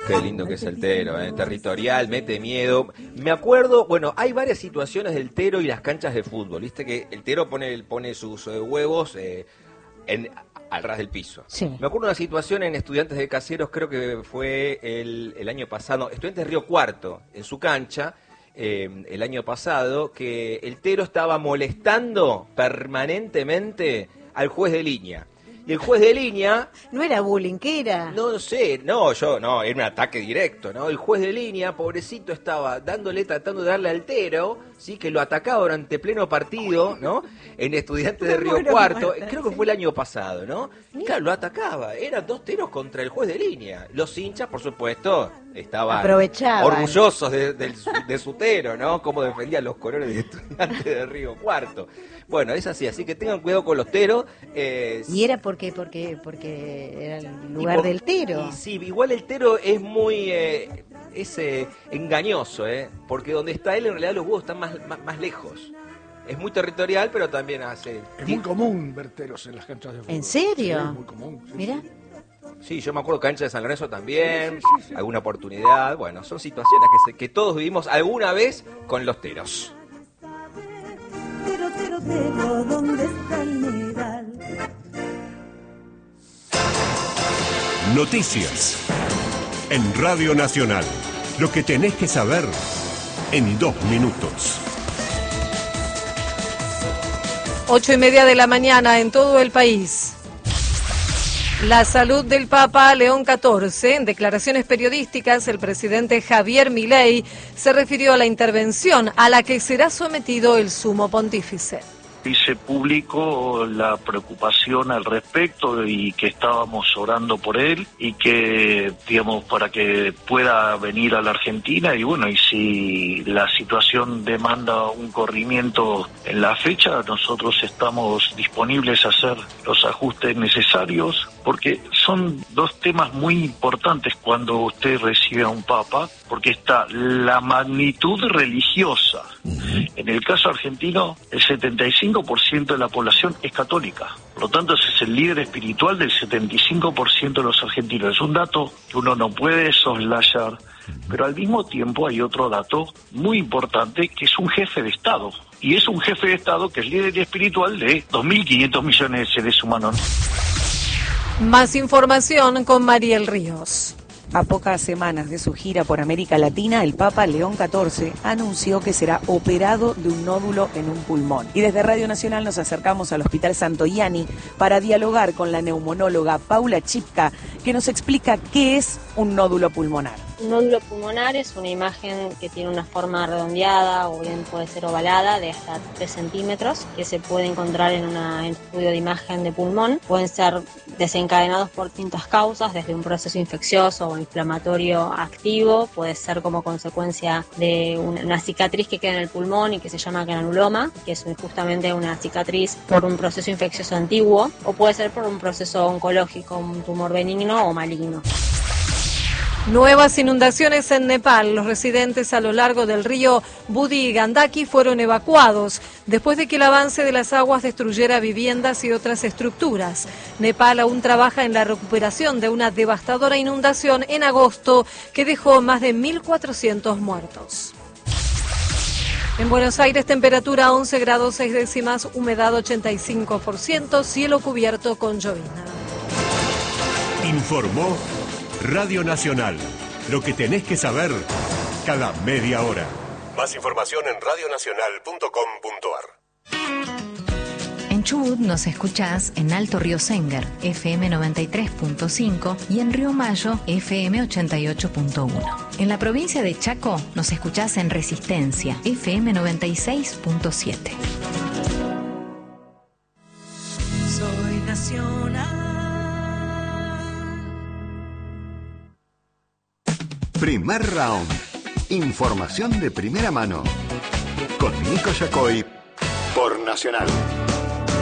Qué lindo que es el Tero, territorial, mete miedo. Me acuerdo, bueno, hay varias situaciones del Tero y las canchas de fútbol. Viste que el Tero pone sus huevos al ras del piso. Sí. Me acuerdo de una situación en Estudiantes de Caseros, creo que fue el año pasado, Estudiantes de Río Cuarto, en su cancha, el año pasado, que el Tero estaba molestando permanentemente al juez de línea. Y el juez de línea... No era bullying, ¿qué era? No sé, era un ataque directo, ¿no? El juez de línea, pobrecito, estaba tratando de darle al Tero, ¿sí? Que lo atacaba durante pleno partido, ¿no? En Estudiantes de Río Cuarto, creo que fue el año pasado, ¿no? Y claro, lo atacaba, eran 2 Teros contra el juez de línea. Los hinchas, por supuesto, estaban orgullosos de su Tero, ¿no? Cómo defendían los colores de Estudiantes de Río Cuarto. Bueno, es así que tengan cuidado con los Teros. ¿Y era porque era el lugar del Tero? Y sí, igual el Tero es muy engañoso, porque donde está él en realidad los huevos están más lejos. Es muy territorial, pero también hace... Es muy común ver Teros en las canchas de fútbol. ¿En serio? Sí, es muy común. Sí, mira. Sí, yo me acuerdo cancha de San Lorenzo también, sí. Alguna oportunidad. Bueno, son situaciones que todos vivimos alguna vez con los Teros. Tero, ¿dónde está el mineral? Noticias en Radio Nacional. Lo que tenés que saber en 2 minutos. 8:30 de la mañana en todo el país. La salud del Papa León XIV. En declaraciones periodísticas, el presidente Javier Milei se refirió a la intervención a la que será sometido el sumo pontífice. Hice público la preocupación al respecto y que estábamos orando por él y que, digamos, para que pueda venir a la Argentina y bueno, y si la situación demanda un corrimiento en la fecha, nosotros estamos disponibles a hacer los ajustes necesarios porque son 2 temas muy importantes cuando usted recibe a un papa, porque está la magnitud religiosa. En el caso argentino, el 75% de la población es católica. Por lo tanto, ese es el líder espiritual del 75% de los argentinos. Es un dato que uno no puede soslayar, pero al mismo tiempo hay otro dato muy importante, que es un jefe de Estado. Y es un jefe de Estado que es líder espiritual de 2.500 millones de seres humanos. Más información con Mariel Ríos. A pocas semanas de su gira por América Latina, el Papa León XIV anunció que será operado de un nódulo en un pulmón. Y desde Radio Nacional nos acercamos al Hospital Santoianni para dialogar con la neumonóloga Paula Chipka, que nos explica qué es un nódulo pulmonar. Un nódulo pulmonar es una imagen que tiene una forma redondeada o bien puede ser ovalada de hasta 3 centímetros que se puede encontrar en un estudio de imagen de pulmón. Pueden ser desencadenados por distintas causas, desde un proceso infeccioso o inflamatorio activo, puede ser como consecuencia de una cicatriz que queda en el pulmón y que se llama granuloma, que es justamente una cicatriz por un proceso infeccioso antiguo, o puede ser por un proceso oncológico, un tumor benigno o maligno. Nuevas inundaciones en Nepal. Los residentes a lo largo del río Budi Gandaki fueron evacuados después de que el avance de las aguas destruyera viviendas y otras estructuras. Nepal aún trabaja en la recuperación de una devastadora inundación en agosto que dejó más de 1.400 muertos. En Buenos Aires, temperatura 11 grados 6 décimas, humedad 85%, cielo cubierto con llovizna. Informó Radio Nacional. Lo que tenés que saber cada media hora. Más información en radionacional.com.ar. En Chubut nos escuchás en Alto Río Sénger, FM 93.5 y en Río Mayo, FM 88.1. En la provincia de Chaco nos escuchás en Resistencia, FM 96.7. Soy nacional. Primer round. Información de primera mano. Con Nico Yacoy por Nacional.